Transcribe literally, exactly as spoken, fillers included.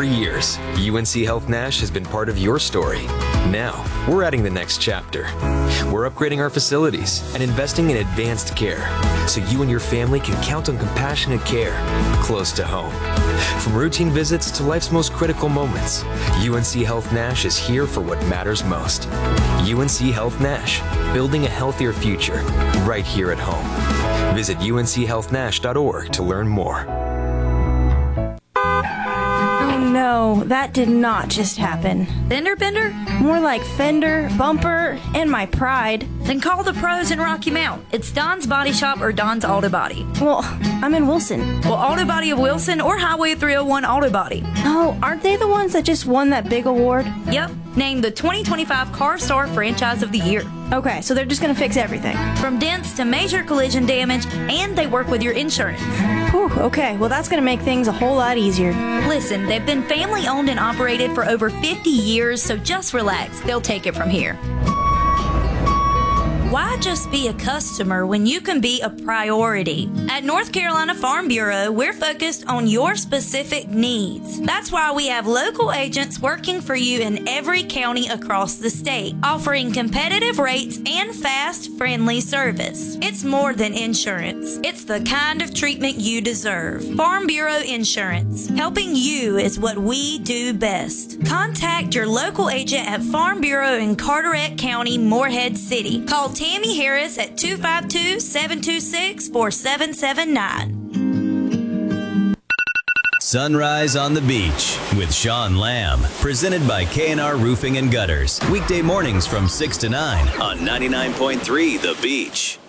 years, U N C Health Nash has been part of your story. Now, we're adding the next chapter. We're upgrading our facilities and investing in advanced care so you and your family can count on compassionate care close to home. From routine visits to life's most critical moments, U N C Health Nash is here for what matters most. U N C Health Nash, building a healthier future right here at home. Visit U N C health nash dot org to learn more. No, that did not just happen. Fender bender? More like fender, bumper, and my pride. Then call the pros in Rocky Mount. It's Don's Body Shop or Don's Auto Body. Well, I'm in Wilson. Well, Auto Body of Wilson or Highway three oh one Auto Body. Oh, aren't they the ones that just won that big award? Yep, named the twenty twenty-five Car Star Franchise of the Year. Okay, so they're just gonna fix everything. From dents to major collision damage, and they work with your insurance. Whew, okay, well that's gonna make things a whole lot easier. Listen, they've been family owned and operated for over fifty years, so just relax. They'll take it from here. Why just be a customer when you can be a priority? At North Carolina Farm Bureau, we're focused on your specific needs. That's why we have local agents working for you in every county across the state, offering competitive rates and fast, friendly service. It's more than insurance. It's the kind of treatment you deserve. Farm Bureau Insurance. Helping you is what we do best. Contact your local agent at Farm Bureau in Carteret County, Morehead City. Call Tammy Harris at two five two, seven two six, four seven seven nine. Sunrise on the Beach with Sean Lamb, presented by K and R Roofing and Gutters. Weekday mornings from six to nine on ninety-nine point three The Beach.